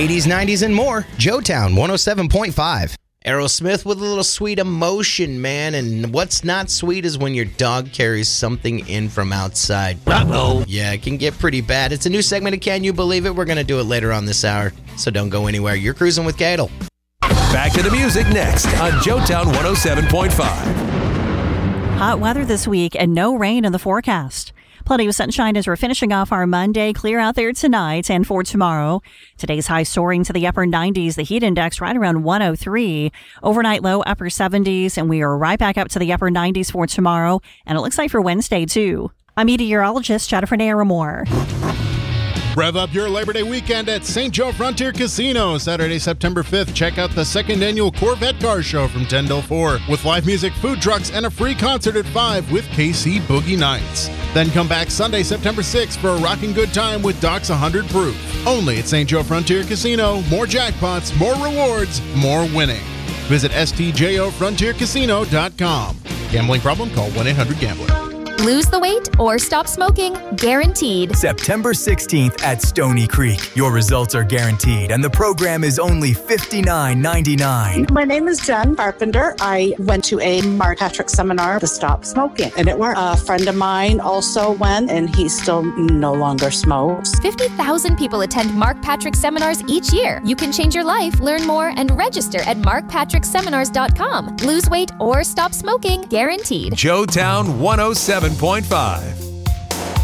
80s, 90s, and more. Joetown 107.5. Aerosmith with a little sweet emotion, man. And what's not sweet is when your dog carries something in from outside. Uh-oh. Yeah, it can get pretty bad. It's a new segment of Can You Believe It? We're going to do it later on this hour, so don't go anywhere. You're cruising with Cadel. Back to the music next on Joetown 107.5. Hot weather this week and no rain in the forecast. Plenty of sunshine as we're finishing off our Monday. Clear out there tonight and for tomorrow. Today's high soaring to the upper 90s. The heat index right around 103. Overnight low upper 70s. And we are right back up to the upper 90s for tomorrow. And it looks like for Wednesday, too. I'm meteorologist Jennifer Naramore. Rev up your Labor Day weekend at St. Joe Frontier Casino. Saturday, September 5th, check out the second annual Corvette Car Show from 10 till 4 with live music, food trucks, and a free concert at 5 with KC Boogie Nights. Then come back Sunday, September 6th for a rocking good time with Doc's 100 Proof. Only at St. Joe Frontier Casino. More jackpots, more rewards, more winning. Visit stjofrontiercasino.com. Gambling problem? Call 1-800-GAMBLER. Lose the weight or stop smoking, guaranteed. September 16th at Stony Creek. Your results are guaranteed, and the program is only $59.99. My name is Jen Carpenter. I went to a Mark Patrick seminar to stop smoking, and it worked. A friend of mine also went, and he still no longer smokes. 50,000 people attend Mark Patrick seminars each year. You can change your life, learn more, and register at markpatrickseminars.com. Lose weight or stop smoking, guaranteed. Joetown 107.5.